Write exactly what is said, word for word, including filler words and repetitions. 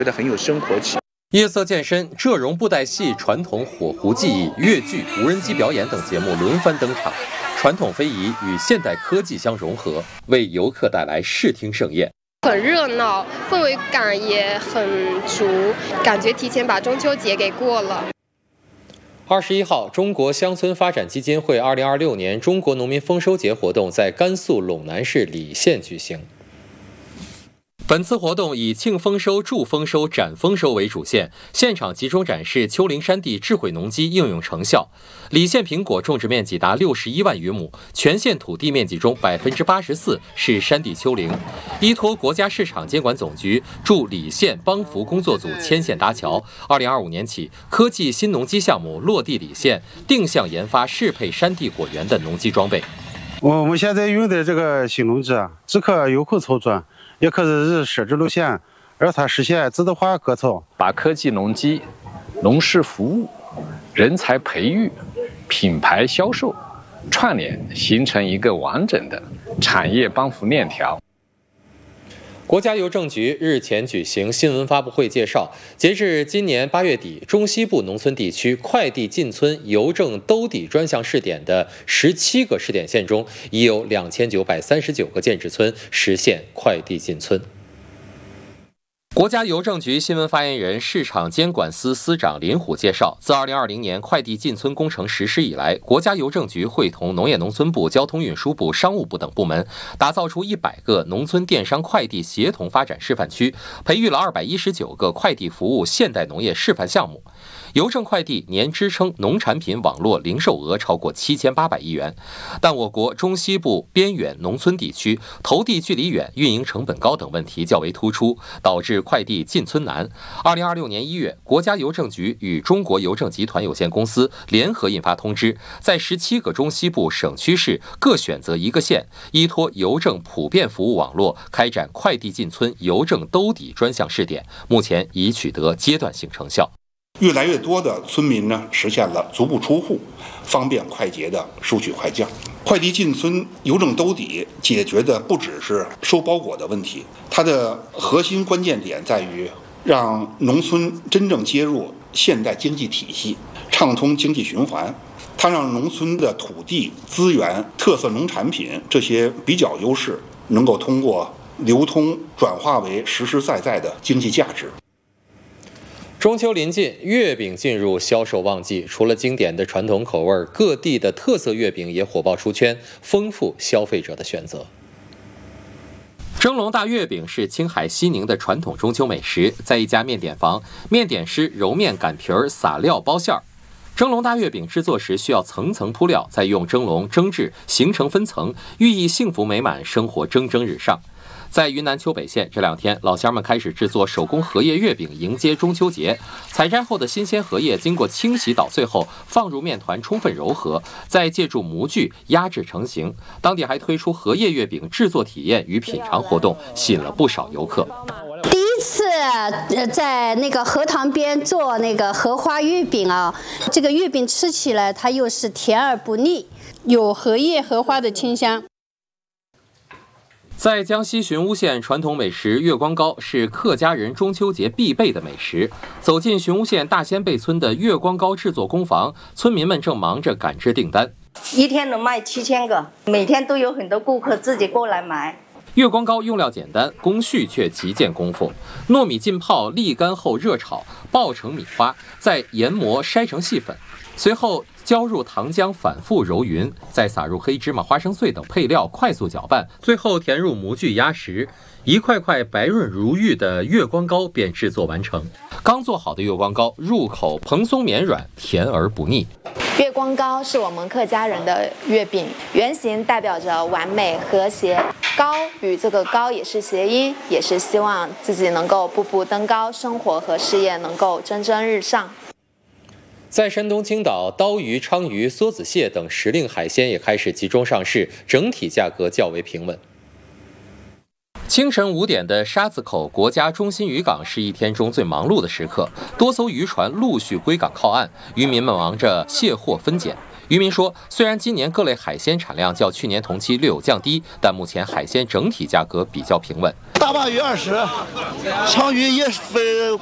觉得很有生活气。 夜色健身、浙蓉布袋戏、传统火狐技艺、越剧、无人机表演等节目轮番登场，传统非遗与现代科技相融合，为游客带来视听盛宴。 很热闹，氛围感也很足，感觉提前把中秋节给过了。 二十一号，中国乡村发展基金会二零二六年中国农民丰收节活动在甘肃陇南市礼县举行。本次活动以庆丰收、祝丰收、展丰收为主线，现场集中展示丘陵山地智慧农机应用成效。礼县苹果种植面积达六十一万余亩，全县土地面积中百分之八十四是山地丘陵。依托国家市场监管总局驻礼县帮扶工作组牵线搭桥，二零二五年起，科技新农机项目落地礼县，定向研发适配山地果园的农机装备。 我们现在用的这个新农机啊，只可有口操作，也可是设置路线，让它实现自动化割草。 把科技农机、农事服务、人才培育、品牌销售串联，形成一个完整的产业帮扶链条。 国家邮政局日前举行新闻发布会，介绍，截至今年八月底，中西部农村地区快递进村邮政兜底专项试点的十七个试点县中，已有两千九百三十九个建制村实现快递进村。国家邮政局新闻发言人、市场监管司司长林虎介绍，自二零二零年快递进村工程实施以来，国家邮政局会同农业农村部、交通运输部、商务部等部门，打造出一百个农村电商快递协同发展示范区，培育了二百一十九个快递服务现代农业示范项目。邮政快递年支撑农产品网络零售额超过七千八百亿元，但我国中西部边远农村地区投递距离远、运营成本高等问题较为突出，导致快递进村难。二零二六年一月，国家邮政局与中国邮政集团有限公司联合印发通知，在十七个中西部省区市各选择一个县，依托邮政普遍服务网络，开展快递进村邮政兜底专项试点，目前已取得阶段性成效。 越来越多的村民呢，实现了足不出户、方便快捷的收取快件。快递进村、邮政兜底解决的不只是收包裹的问题，它的核心关键点在于让农村真正接入现代经济体系，畅通经济循环。它让农村的土地资源、特色农产品这些比较优势，能够通过流通转化为实实在在的经济价值。 中秋临近，月饼进入销售旺季。除了经典的传统口味，各地的特色月饼也火爆出圈，丰富消费者的选择。蒸笼大月饼是青海西宁的传统中秋美食，在一家面点房，面点师揉面擀皮儿，撒料包馅儿。蒸笼大月饼制作时需要层层铺料，再用蒸笼蒸制，形成分层，寓意幸福美满，生活蒸蒸日上。在云南丘北县，这两天老乡们开始制作手工荷叶月饼，迎接中秋节。采摘后的新鲜荷叶经过清洗捣碎后，放入面团充分揉合，再借助模具压制成型。当地还推出荷叶月饼制作体验与品尝活动，吸引了不少游客。 第一次在那个荷塘边做那个荷花月饼啊，这个月饼吃起来它又是甜而不腻，有荷叶荷花的清香。 在江西寻乌县，传统美食月光糕是客家人中秋节必备的美食。走进寻乌县大仙贝村的月光糕制作工坊，村民们正忙着赶制订单。 一天能卖七千个，每天都有很多顾客自己过来买。 月光糕用料简单，工序却极见功夫。糯米浸泡沥干后热炒，爆成米花，再研磨筛成细粉，随后浇入糖浆，反复揉匀，再撒入黑芝麻、花生碎等配料，快速搅拌，最后填入模具压实，一块块白润如玉的月光糕便制作完成。刚做好的月光糕入口蓬松绵软，甜而不腻。 月光糕是我们客家人的月饼，圆形代表着完美和谐，糕与这个高也是谐音，也是希望自己能够步步登高，生活和事业能够蒸蒸日上。 在山东青岛，刀鱼、鲳鱼、梭子蟹等时令海鲜也开始集中上市，整体价格较为平稳。 清晨五点的沙子口国家中心渔港是一天中最忙碌的时刻，多艘渔船陆续归港靠岸，渔民们忙着卸货分拣。渔民说，虽然今年各类海鲜产量较去年同期略有降低，但目前海鲜整体价格比较平稳。 大鲅鱼二十，鲳鱼也分